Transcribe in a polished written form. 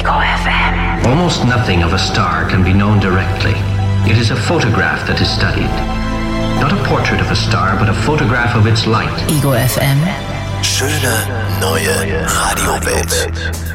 Ego FM. Almost nothing of a star can be known directly. It is a photograph that is studied. Not a portrait of a star, but a photograph of its light. Ego FM. Schöne neue Radiowelt.